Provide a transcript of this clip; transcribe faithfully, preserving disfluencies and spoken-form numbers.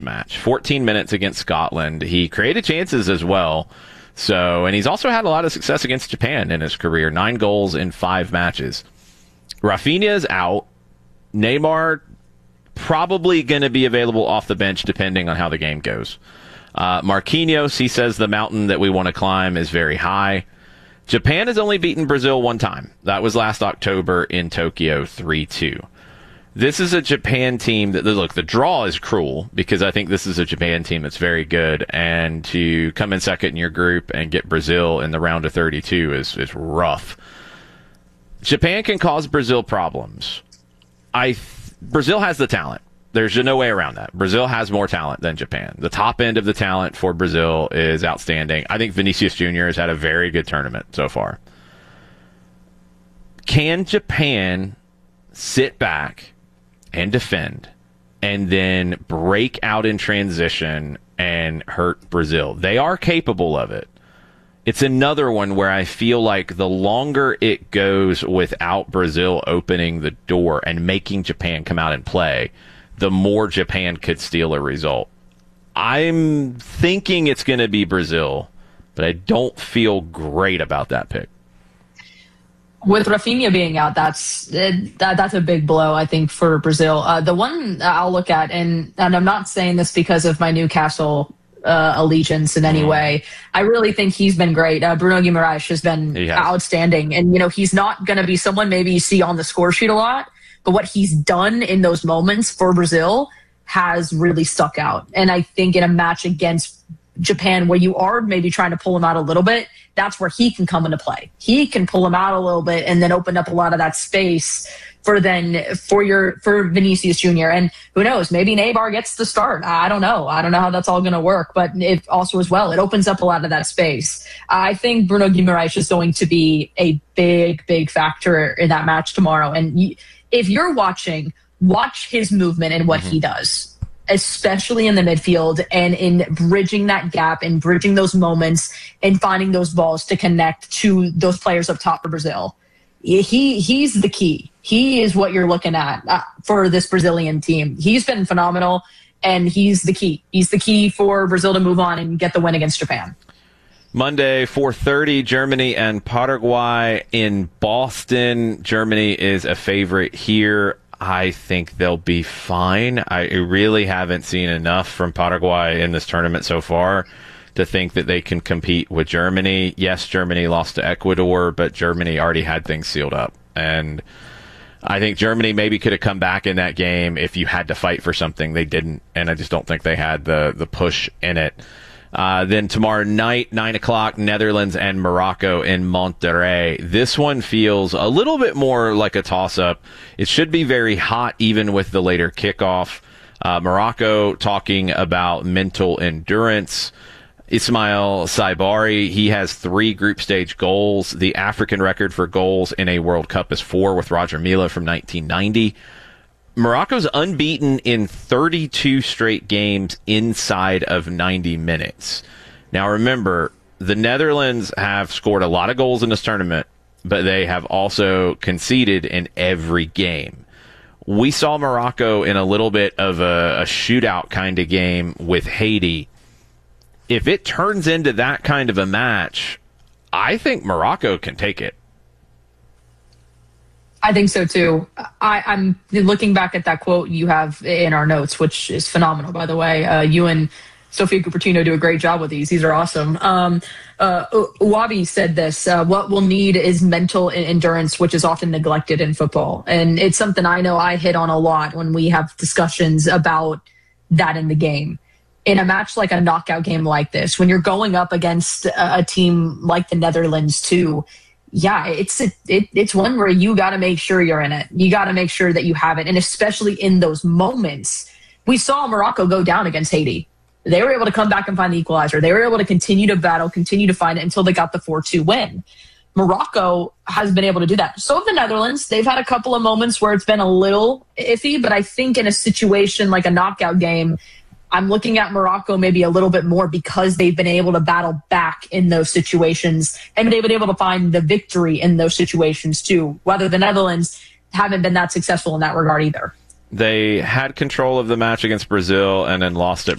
match. fourteen minutes against Scotland. He created chances as well. So, and he's also had a lot of success against Japan in his career. Nine goals in five matches. Rafinha is out. Neymar probably going to be available off the bench depending on how the game goes. Uh, Marquinhos, he says the mountain that we want to climb is very high. Japan has only beaten Brazil one time. That was last October in Tokyo, three two. This is a Japan team that, look, the draw is cruel because I think this is a Japan team that's very good, and to come in second in your group and get Brazil in the round of thirty-two is, is rough. Japan can cause Brazil problems. I th- Brazil has the talent. There's no way around that. Brazil has more talent than Japan. The top end of the talent for Brazil is outstanding. I think Vinicius Junior has had a very good tournament so far. Can Japan sit back and defend and then break out in transition and hurt Brazil? They are capable of it. It's another one where I feel like the longer it goes without Brazil opening the door and making Japan come out and play, the more Japan could steal a result. I'm thinking it's going to be Brazil, but I don't feel great about that pick. With Rafinha being out, that's that, that's a big blow, I think, for Brazil. Uh, the one I'll look at, and, and I'm not saying this because of my Newcastle uh, allegiance in any mm. way. I really think he's been great. Uh, Bruno Guimaraes has been has. outstanding. And, you know, he's not going to be someone maybe you see on the score sheet a lot, but what he's done in those moments for Brazil has really stuck out. And I think in a match against Japan where you are maybe trying to pull him out a little bit, that's where he can come into play. He can pull him out a little bit and then open up a lot of that space for then for your for Vinicius Junior And who knows, maybe Neymar gets the start. I don't know. I don't know how that's all going to work, but it also as well, it opens up a lot of that space. I think Bruno Guimaraes is going to be a big, big factor in that match tomorrow. And if you're watching, watch his movement and what mm-hmm. he does, especially in the midfield and in bridging that gap and bridging those moments and finding those balls to connect to those players up top for Brazil. He he's the key. He is what you're looking at uh, for this Brazilian team. He's been phenomenal, and he's the key. He's the key for Brazil to move on and get the win against Japan. Monday, four thirty, Germany and Paraguay in Boston. Germany is a favorite here. I think they'll be fine. I really haven't seen enough from Paraguay in this tournament so far to think that they can compete with Germany. Yes, Germany lost to Ecuador, but Germany already had things sealed up. And I think Germany maybe could have come back in that game if you had to fight for something. They didn't, and I just don't think they had the, the push in it. Uh, then tomorrow night, nine o'clock, Netherlands and Morocco in Monterrey. This one feels a little bit more like a toss-up. It should be very hot even with the later kickoff. Uh, Morocco talking about mental endurance. Ismail Saibari, he has three group stage goals. The African record for goals in a World Cup is four with Roger Mila from nineteen ninety. Morocco's unbeaten in thirty-two straight games inside of ninety minutes. Now remember, the Netherlands have scored a lot of goals in this tournament, but they have also conceded in every game. We saw Morocco in a little bit of a, a shootout kind of game with Haiti. If it turns into that kind of a match, I think Morocco can take it. I think so too. I, I'm looking back at that quote you have in our notes, which is phenomenal, by the way. Uh, you and Sophia Cupertino do a great job with these. These are awesome. Um, uh, Uwabi said this, uh, what we'll need is mental endurance, which is often neglected in football. And it's something I know I hit on a lot when we have discussions about that in the game. In a match like a knockout game like this, when you're going up against a, a team like the Netherlands too, yeah, it's it, it, it's one where you got to make sure you're in it. You got to make sure that you have it. And especially in those moments, we saw Morocco go down against Haiti. They were able to come back and find the equalizer. They were able to continue to battle, continue to find it until they got the four two win. Morocco has been able to do that. So have the Netherlands. They've had a couple of moments where it's been a little iffy, but I think in a situation like a knockout game, I'm looking at Morocco maybe a little bit more because they've been able to battle back in those situations and they've been able to find the victory in those situations too, whether the Netherlands haven't been that successful in that regard either. They had control of the match against Brazil and then lost it